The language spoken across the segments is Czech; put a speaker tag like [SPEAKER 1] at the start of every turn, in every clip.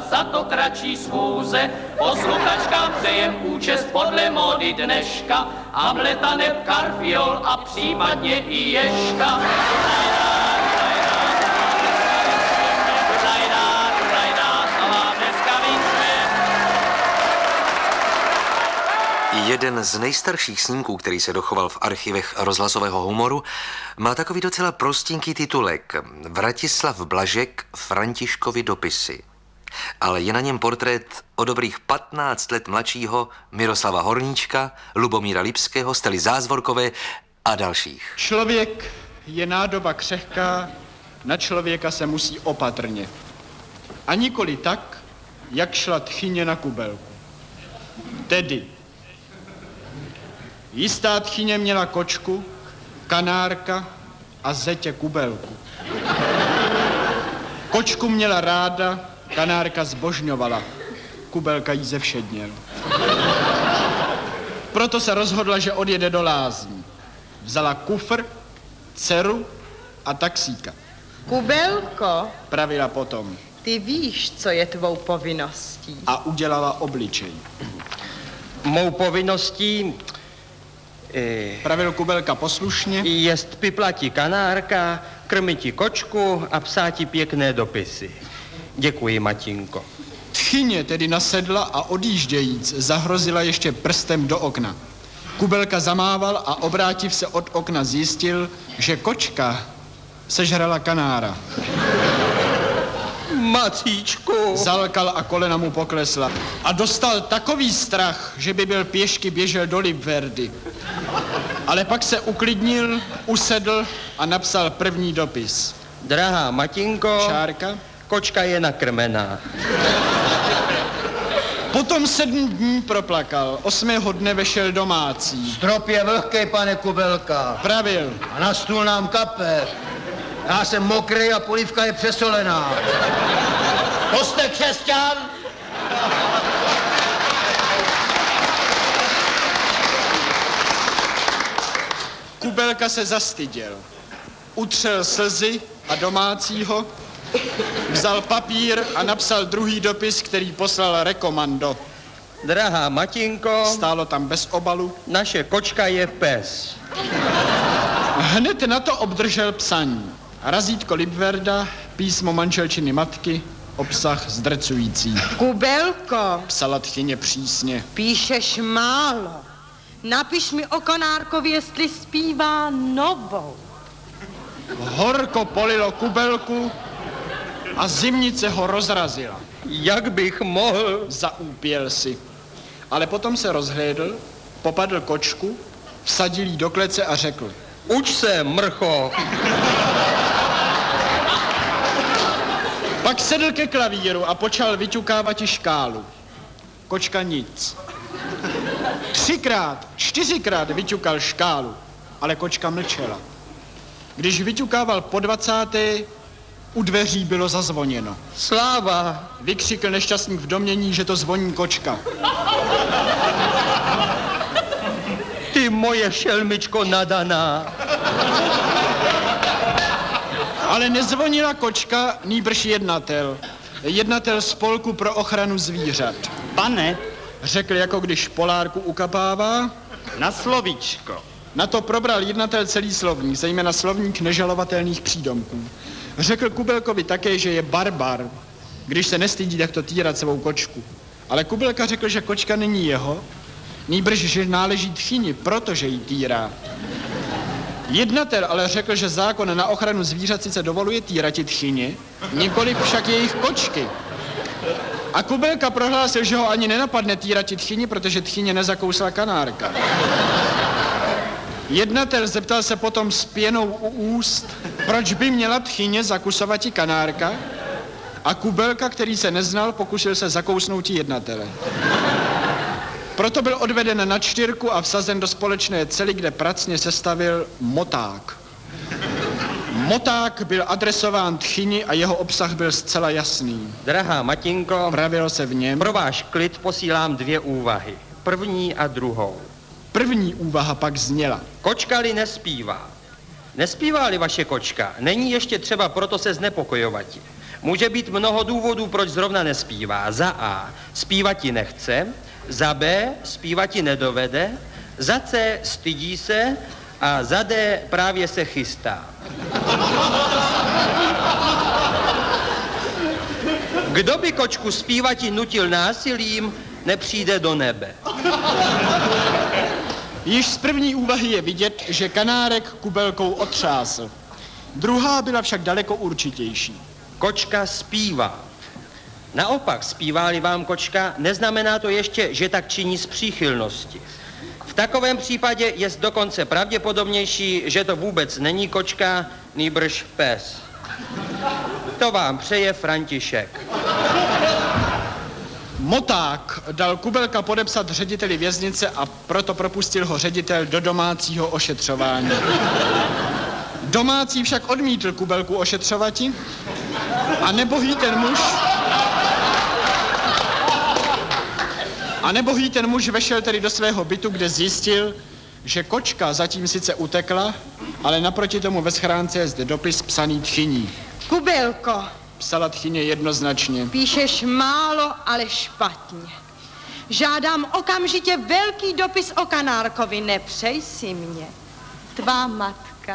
[SPEAKER 1] za to kratší schůze. Posluchačkám přejem účest podle módy dneška, Hamleta neb Karfiol a případně i Ježka.
[SPEAKER 2] Jeden z nejstarších snímků, který se dochoval v archivech rozhlasového humoru, má takový docela prostinký titulek Vratislav Blažek Františkovi dopisy. Ale je na něm portrét o dobrých 15 let mladšího Miroslava Horníčka, Lubomíra Lipského, Stely Zázvorkové a dalších.
[SPEAKER 3] Člověk je nádoba křehká, na člověka se musí opatrně. A nikoli tak, jak šla tchyně na Kubelku. Tedy jistá tchyně měla kočku, kanárka a zetě Kubelku. Kočku měla ráda, kanárka zbožňovala, Kubelka jí zevšedněl. Proto se rozhodla, že odjede do lázní. Vzala kufr, dceru a taxíka.
[SPEAKER 4] Kubelko,
[SPEAKER 3] Pravila potom.
[SPEAKER 4] ty víš, co je tvou povinností.
[SPEAKER 3] A udělala obličej.
[SPEAKER 5] Mou povinností
[SPEAKER 3] Pravil Kubelka poslušně.
[SPEAKER 5] jest piplati kanárka, krmiti kočku a psáti pěkné dopisy. Děkuji, Matinko.
[SPEAKER 3] Tchyně tedy nasedla a odjíždějíc zahrozila ještě prstem do okna. Kubelka zamával a obrátiv se od okna zjistil, že kočka sežrala kanára.
[SPEAKER 5] Macíčku.
[SPEAKER 3] Zalkal a kolena mu poklesla. A dostal takový strach, že by byl pěšky běžel do Libverdy. Ale pak se uklidnil, usedl a napsal první dopis.
[SPEAKER 5] Drahá Matinko,
[SPEAKER 3] Šárka.
[SPEAKER 5] kočka je nakrmená.
[SPEAKER 3] Potom 7 dní proplakal, 8. dne vešel domácí.
[SPEAKER 6] Strop je vlhkej, pane Kubelka.
[SPEAKER 3] Pravil.
[SPEAKER 6] A na stůl nám kape. Já jsem mokrý a polívka je přesolená. To jste křesťan?
[SPEAKER 3] Kubelka se zastyděl. Utřel slzy a domácího, vzal papír a napsal druhý dopis, který poslal rekomando.
[SPEAKER 5] Drahá Matinko,
[SPEAKER 3] Stálo tam bez obalu.
[SPEAKER 5] naše kočka je pes.
[SPEAKER 3] Hned na to obdržel psaní. Razítko Libverda, písmo manželčiny matky, obsah zdrcující.
[SPEAKER 4] Kubelko,
[SPEAKER 3] Psala tchyně přísně.
[SPEAKER 4] píšeš málo. Napiš mi o Kanárkovi, jestli zpívá novou.
[SPEAKER 3] Horko polilo Kubelku a zimnice ho rozrazila.
[SPEAKER 5] Jak bych mohl?
[SPEAKER 3] Zaúpěl si. Ale potom se rozhlédl, popadl kočku, vsadil jí do klece a řekl.
[SPEAKER 5] Uč se, mrcho.
[SPEAKER 3] Pak sedl ke klavíru a počal vyťukávat škálu. Kočka nic. 3krát, 4krát vyťukal škálu, ale kočka mlčela. Když vyťukával po 20. u dveří bylo zazvoněno.
[SPEAKER 5] Sláva.
[SPEAKER 3] Vykřikl nešťastník v domění, že to zvoní kočka.
[SPEAKER 5] Ty moje šelmičko nadaná.
[SPEAKER 3] Ale nezvonila kočka, nýbrž jednatel. Jednatel spolku pro ochranu zvířat.
[SPEAKER 7] Pane,
[SPEAKER 3] Řekl, jako když polárku ukapává.
[SPEAKER 7] na slovíčko.
[SPEAKER 3] Na to probral jednatel celý slovník, zejména slovník nežalovatelných přídomků. Řekl Kubelkovi také, že je barbar, když se nestydí takto týrat svou kočku. Ale Kubelka řekl, že kočka není jeho, nýbrž, že náleží tchyni, protože ji týrá. Jednatel ale řekl, že zákon na ochranu zvířat sice dovoluje týrati tchyni, nikoli však jejich kočky. A Kubelka prohlásil, že ho ani nenapadne týrati tchyni, protože tchyně nezakousla kanárka. Jednatel zeptal se potom s pěnou u úst, proč by měla tchyně zakusovati kanárka, a Kubelka, který se neznal, pokusil se zakousnout jednatele. Proto byl odveden na čtyrku a vsazen do společné cely, kde pracně sestavil moták. Moták byl adresován tchyni a jeho obsah byl zcela jasný.
[SPEAKER 5] Drahá Matinko,
[SPEAKER 3] Pravilo se v něm.
[SPEAKER 5] pro váš klid posílám 2 úvahy. První a druhou.
[SPEAKER 3] První úvaha pak zněla.
[SPEAKER 5] Kočka-li nespívá. Nespívá-li vaše kočka, není ještě třeba proto se znepokojovati. Může být mnoho důvodů, proč zrovna nespívá. Za A. Zpívati nechce. Za B. Zpívati nedovede. Za C. stydí se. A za D. právě se chystá. Kdo by kočku zpívati nutil násilím, nepřijde do nebe.
[SPEAKER 3] Již z první úvahy je vidět, že kanárek Kubelkou otřásl. Druhá byla však daleko určitější.
[SPEAKER 5] Kočka zpívá. Naopak, zpívá-li vám kočka, neznamená to ještě, že tak činí z příchylnosti. V takovém případě je dokonce pravděpodobnější, že to vůbec není kočka, nýbrž pes. To vám přeje František.
[SPEAKER 3] Moták dal Kubelka podepsat řediteli věznice a proto propustil ho ředitel do domácího ošetřování. Domácí však odmítl Kubelku ošetřovati a nebohý ten muž vešel tedy do svého bytu, kde zjistil, že kočka zatím sice utekla, ale naproti tomu ve schránce je zde dopis psaný tchyní.
[SPEAKER 4] Kubelko,
[SPEAKER 3] Psala tchyně jednoznačně.
[SPEAKER 4] píšeš málo, ale špatně. Žádám okamžitě velký dopis o Kanárkovi, nepřej si mě. Tvá matka.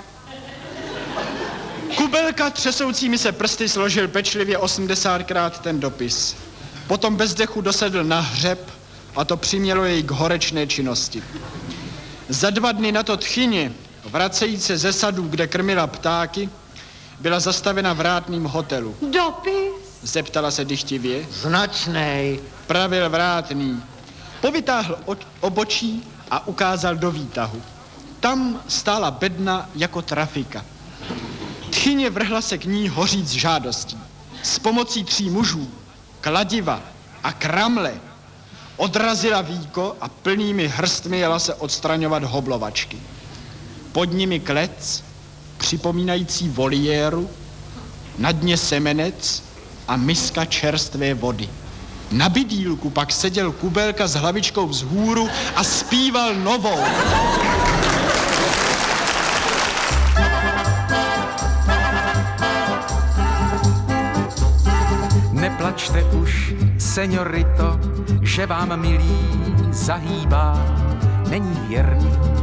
[SPEAKER 3] Kubelka třesoucími se prsty složil pečlivě 80krát ten dopis. Potom bez dechu dosedl na hřeb a to přimělo jej k horečné činnosti. Za 2 dny na to tchyně, vracející ze sadů, kde krmila ptáky, byla zastavena v Vrátným hotelu.
[SPEAKER 4] Dopis?
[SPEAKER 3] Zeptala se dychtivě.
[SPEAKER 6] Značnej.
[SPEAKER 3] Pravil Vrátný. Povytáhl obočí a ukázal do výtahu. Tam stála bedna jako trafika. Tchyně vrhla se k ní hoříc žádostí. S pomocí 3 mužů, kladiva a kramle odrazila víko a plnými hrstmi jela se odstraňovat hoblovačky. Pod nimi klec, připomínající voliéru, na dně semenec a miska čerstvé vody. Na bydýlku pak seděl Kubelka s hlavičkou vzhůru a zpíval novou.
[SPEAKER 8] Neplačte už, señorito, že vám milý zahýbá, není věrný